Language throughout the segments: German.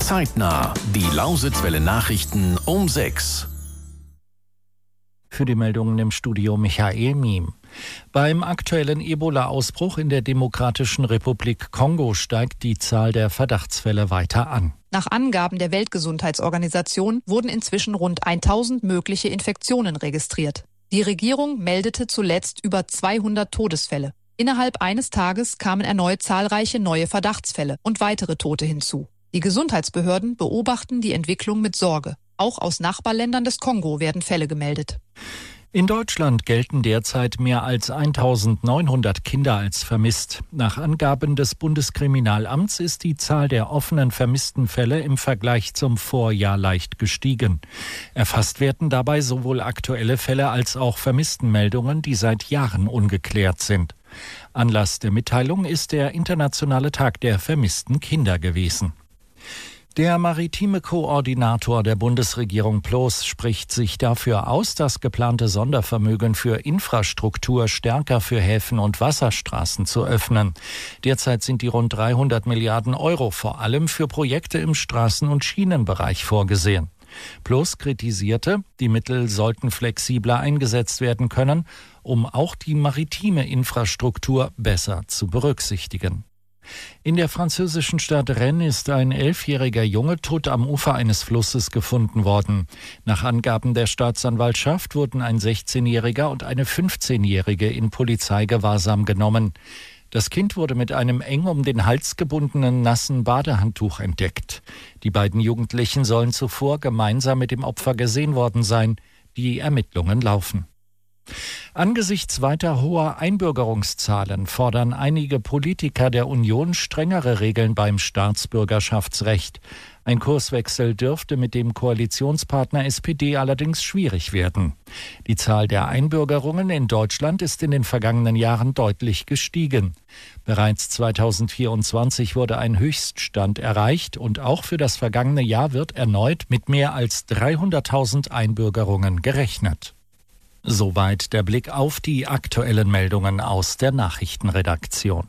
Zeitnah, die Lausitzwelle Nachrichten um 6. Für die Meldungen im Studio Michael Miem. Beim aktuellen Ebola-Ausbruch in der Demokratischen Republik Kongo steigt die Zahl der Verdachtsfälle weiter an. Nach Angaben der Weltgesundheitsorganisation wurden inzwischen rund 1000 mögliche Infektionen registriert. Die Regierung meldete zuletzt über 200 Todesfälle. Innerhalb eines Tages kamen erneut zahlreiche neue Verdachtsfälle und weitere Tote hinzu. Die Gesundheitsbehörden beobachten die Entwicklung mit Sorge. Auch aus Nachbarländern des Kongo werden Fälle gemeldet. In Deutschland gelten derzeit mehr als 1900 Kinder als vermisst. Nach Angaben des Bundeskriminalamts ist die Zahl der offenen vermissten Fälle im Vergleich zum Vorjahr leicht gestiegen. Erfasst werden dabei sowohl aktuelle Fälle als auch Vermisstenmeldungen, die seit Jahren ungeklärt sind. Anlass der Mitteilung ist der Internationale Tag der vermissten Kinder gewesen. Der maritime Koordinator der Bundesregierung Ploß spricht sich dafür aus, das geplante Sondervermögen für Infrastruktur stärker für Häfen und Wasserstraßen zu öffnen. Derzeit sind die rund 300 Milliarden Euro vor allem für Projekte im Straßen- und Schienenbereich vorgesehen. Ploß kritisierte, die Mittel sollten flexibler eingesetzt werden können, um auch die maritime Infrastruktur besser zu berücksichtigen. In der französischen Stadt Rennes ist ein 11-jähriger Junge tot am Ufer eines Flusses gefunden worden. Nach Angaben der Staatsanwaltschaft wurden ein 16-jähriger und eine 15-jährige in Polizeigewahrsam genommen. Das Kind wurde mit einem eng um den Hals gebundenen nassen Badehandtuch entdeckt. Die beiden Jugendlichen sollen zuvor gemeinsam mit dem Opfer gesehen worden sein. Die Ermittlungen laufen. Angesichts weiter hoher Einbürgerungszahlen fordern einige Politiker der Union strengere Regeln beim Staatsbürgerschaftsrecht. Ein Kurswechsel dürfte mit dem Koalitionspartner SPD allerdings schwierig werden. Die Zahl der Einbürgerungen in Deutschland ist in den vergangenen Jahren deutlich gestiegen. Bereits 2024 wurde ein Höchststand erreicht und auch für das vergangene Jahr wird erneut mit mehr als 300.000 Einbürgerungen gerechnet. Soweit der Blick auf die aktuellen Meldungen aus der Nachrichtenredaktion.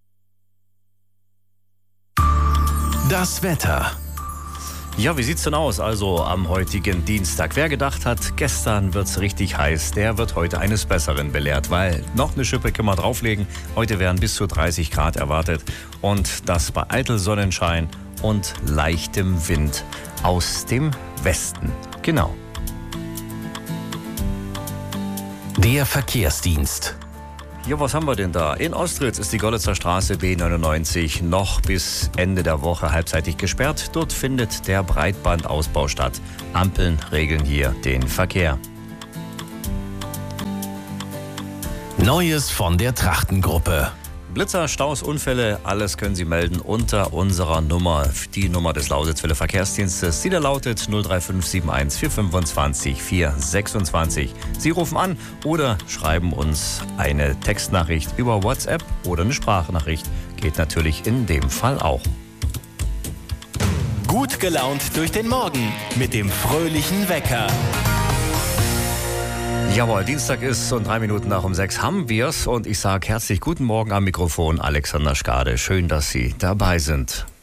Das Wetter. Ja, wie sieht's denn aus? Also am heutigen Dienstag. Wer gedacht hat, gestern wird's richtig heiß, der wird heute eines Besseren belehrt, weil noch eine Schippe können wir drauflegen. Heute werden bis zu 30 Grad erwartet und das bei eitel Sonnenschein und leichtem Wind aus dem Westen. Genau. Der Verkehrsdienst. Ja, was haben wir denn da? In Ostritz ist die Görlitzer Straße B99 noch bis Ende der Woche halbseitig gesperrt. Dort findet der Breitbandausbau statt. Ampeln regeln hier den Verkehr. Neues von der Trachtengruppe. Blitzer, Staus, Unfälle, alles können Sie melden unter unserer Nummer, die Nummer des Lausitzwelle Verkehrsdienstes, die da lautet 03571 425 426. Sie rufen an oder schreiben uns eine Textnachricht über WhatsApp oder eine Sprachnachricht. Geht natürlich in dem Fall auch. Gut gelaunt durch den Morgen mit dem fröhlichen Wecker. Jawohl, Dienstag ist und 3 Minuten nach um 6 haben wir's und ich sage herzlich guten Morgen am Mikrofon Alexander Schkade. Schön, dass Sie dabei sind.